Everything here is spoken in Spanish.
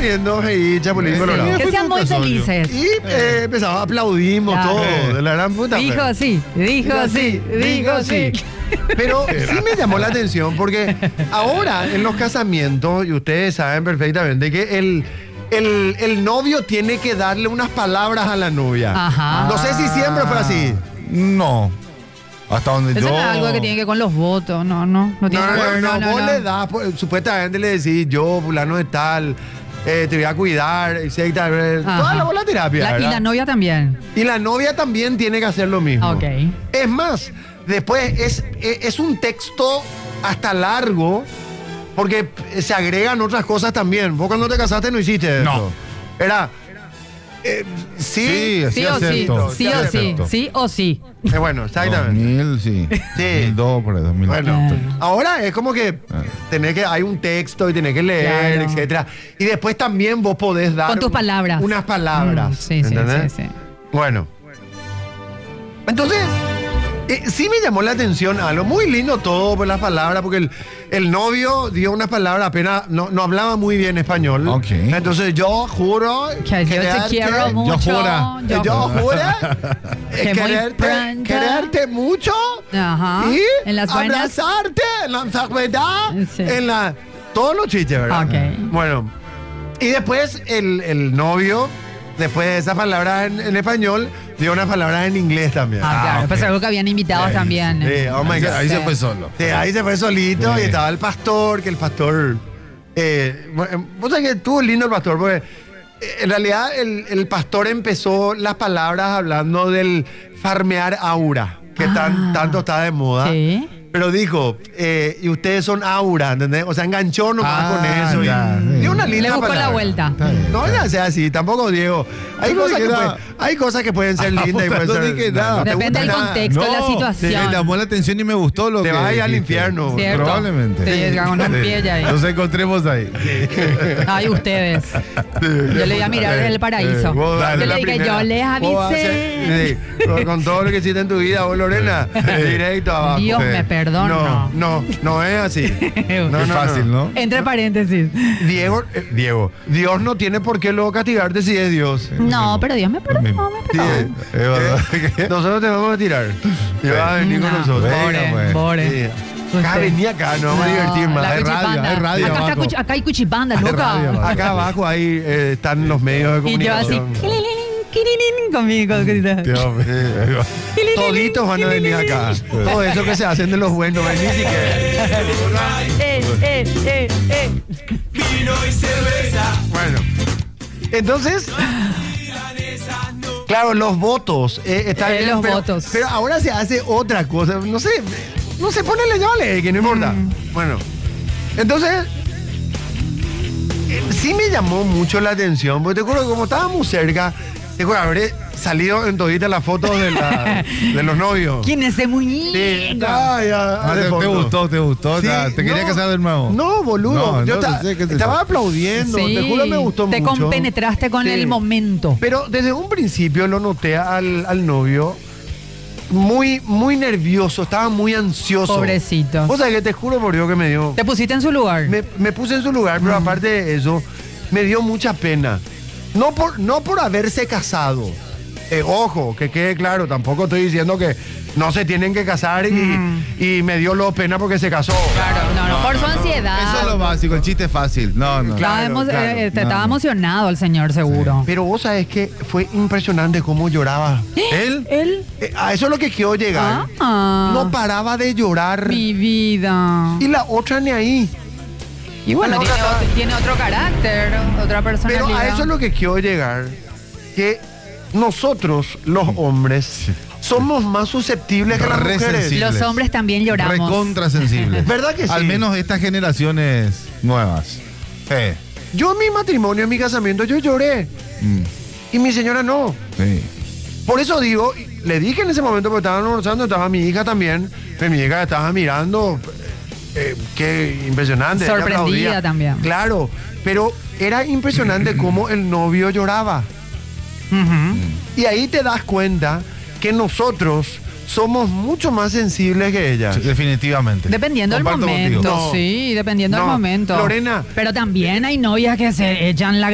comiendo ahí chapulín colorado. Que sean muy felices. Y empezaba, aplaudimos Claro. todo, de la gran puta. Dijo sí, dijo sí, dijo sí. Pero sí me llamó la atención porque ahora en los casamientos, y ustedes saben perfectamente que el novio tiene que darle unas palabras a la novia. Ajá. No sé si siempre fue así. No. Hasta donde Eso yo... no es algo que tiene que ver con los votos, no tiene que ver, No, vos le das, pues, supuestamente le decís, yo, fulano de tal, te voy a cuidar, etcétera. Toda la bola terapia. Y ¿verdad? la novia también. Y la novia también tiene que hacer lo mismo. Ok. Es más, después es un texto hasta largo, porque se agregan otras cosas también. Vos cuando te casaste no hiciste No. eso. Era... sí, Sí o sí, acepto, sí o sí, acepto. sí o sí. bueno, exactamente. 2000, sí. Sí. 2002, por ahí, 2000. Bueno, ahora es como que hay un texto y tenés que leer, Claro. etcétera. Y después también vos podés dar Con tus palabras. unas palabras. Sí, sí, ¿entendés? sí. Bueno. Entonces, sí me llamó la atención algo. Muy lindo todo por las palabras, porque el novio dio unas palabras, apenas no hablaba muy bien español. Ok. Entonces yo juro Que yo te quiero mucho. yo juro Que muy pronto. quererte mucho Ajá. y En las buenas. abrazarte en la enfermedad, Sí. en la... Todos los chistes, ¿verdad? Ok. Bueno, y después el novio, después de esas palabras en español, dio unas palabras en inglés también. Claro, ok. pues algo que habían invitados también. Sí, oh my God. Ahí se fue solo. Sí, ahí se fue solito Sí. y estaba el pastor, que el pastor... vos sabés que estuvo lindo el pastor, porque en realidad el pastor empezó las palabras hablando del farmear aura, que tanto está de moda. Sí. Pero dijo, y ustedes son aura, ¿entendés? O sea, enganchó nomás con eso. ya, Y sí. dio una linda Le buscó palabra. la vuelta. Está bien. No, ya sea así, tampoco Diego. Hay Yo no cosas, dije que nada. hay cosas que pueden ser lindas y pueden no ser... dije nada. te Depende gusta del nada. contexto, de la Me situación. llamó la atención y me gustó lo Te que vas a ir al dijiste. infierno. Cierto. Probablemente. Sí, con un pie ya ahí. Nos encontremos ahí. Ay, ustedes. Yo le voy a mirar el paraíso. Vos Yo dale le la dije, primera. yo les Vos avisé. sí, con todo lo que hiciste en tu vida, vos, Lorena, directo abajo. Dios me perdona. No es así. No, Es fácil, ¿no? Entre paréntesis. Diego, Dios no tiene por qué luego castigarte si es Dios. No, pero Dios me perdonó, me Sí, perdonó. Es verdad. nosotros te vamos a tirar. Y vas a venir con No, nosotros. Bueno, Bore, pues. Bore. Sí. Acá, vení acá, nos vamos a divertir más. La Hay radio, cuchipanda. hay radio Acá, abajo. acá hay cuchipanda, Hay loca. radio abajo. Acá abajo ahí están los medios de Y yo así, comunicación. kililín, conmigo. Dios mío. Toditos van a venir acá. Todo eso que se hacen de los buenos, vení si que. Vino y cerveza. Bueno. Entonces. Claro, los votos. Están bien, Los pero, votos. Pero ahora se hace otra cosa. No sé. No sé, ponele llámale, que no importa. Bueno. Entonces. Sí me llamó mucho la atención. Porque te juro que como estábamos cerca. Te juro, habré salido en todita las fotos de los novios. ¿Quién es ese Sí, muñeco? ay, Ah, de ¿Te fondo. gustó? Sí, ¿Te quería no, casar de nuevo? No, boludo. No, Yo entonces sé que te estaba sabe. aplaudiendo. Sí, Te juro me gustó te mucho. compenetraste con Sí. el momento. Pero desde un principio lo noté al novio muy, muy nervioso. Estaba muy ansioso. Pobrecito. O sea que te juro por Dios que me dio... Te pusiste en su lugar. Me puse en su lugar, pero aparte de eso, me dio mucha pena. No por haberse casado. Ojo, que quede claro, tampoco estoy diciendo que no se tienen que casar y me dio lo pena porque se casó. Claro, no, por su ansiedad. Eso es lo básico, el chiste es fácil. No. Claro. Estaba No. emocionado el señor, seguro. Pero vos sabés que fue impresionante cómo lloraba. ¿Él? Él. A eso es lo que quiero llegar. No paraba de llorar. Mi vida. Y la otra ni ahí. Y bueno, la tiene, otra- tiene otro carácter, otra personalidad. Pero a eso es lo que quiero llegar. Que nosotros, los hombres, somos más susceptibles que las Re mujeres. sensibles. Los hombres también lloramos. Recontra sensibles. ¿Verdad que sí? Al menos estas generaciones nuevas. Yo en mi matrimonio, en mi casamiento, yo lloré. Y mi señora no. Sí. Por eso digo, le dije en ese momento, porque estaban almorzando, estaba mi hija también. Que mi hija estaba mirando. Qué impresionante. ella Sorprendida aplaudía. también. Claro, pero era impresionante cómo el novio lloraba. Ujú. Y ahí te das cuenta que nosotros somos mucho más sensibles que ella. Sí, definitivamente. Dependiendo del Comparto momento. contigo. No. Sí, dependiendo del No, momento. Lorena. Pero también hay novias que se echan la